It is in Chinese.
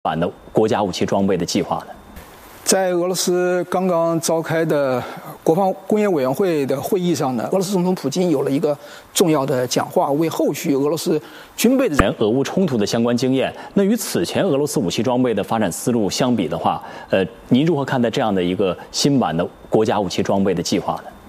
版的国家武器装备的计划呢？ 在俄罗斯刚刚召开的国防工业委员会的会议上呢，俄罗斯总统普京有了一个重要的讲话，为后续俄罗斯军备的俄乌冲突的相关经验。那与此前俄罗斯武器装备的发展思路相比的话，您如何看待这样的一个新版的国家武器装备的计划呢？